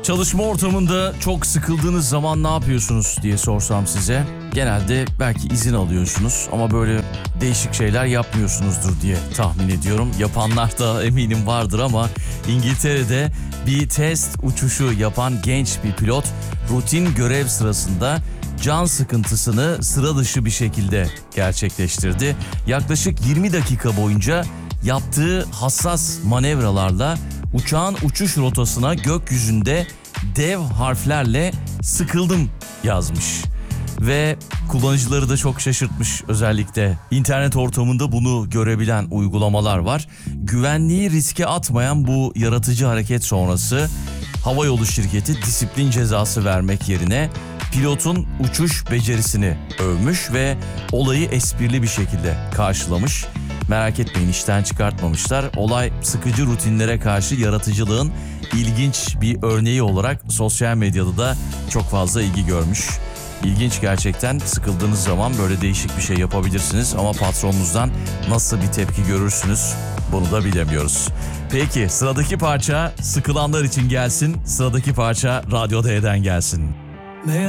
Çalışma ortamında çok sıkıldığınız zaman ne yapıyorsunuz diye sorsam size. Genelde belki izin alıyorsunuz ama böyle değişik şeyler yapmıyorsunuzdur diye tahmin ediyorum. Yapanlar da eminim vardır ama İngiltere'de bir test uçuşu yapan genç bir pilot rutin görev sırasında can sıkıntısını sıra dışı bir şekilde gerçekleştirdi. Yaklaşık 20 dakika boyunca yaptığı hassas manevralarla uçağın uçuş rotasına gökyüzünde dev harflerle "sıkıldım" yazmış. Ve kullanıcıları da çok şaşırtmış. Özellikle internet ortamında bunu görebilen uygulamalar var. Güvenliği riske atmayan bu yaratıcı hareket sonrası havayolu şirketi disiplin cezası vermek yerine pilotun uçuş becerisini övmüş ve olayı esprili bir şekilde karşılamış. Merak etmeyin, işten çıkartmamışlar. Olay sıkıcı rutinlere karşı yaratıcılığın ilginç bir örneği olarak sosyal medyada da çok fazla ilgi görmüş. İlginç gerçekten. Sıkıldığınız zaman böyle değişik bir şey yapabilirsiniz ama patronunuzdan nasıl bir tepki görürsünüz bunu da bilemiyoruz. Peki sıradaki parça sıkılanlar için gelsin. Sıradaki parça Radyo D'den gelsin.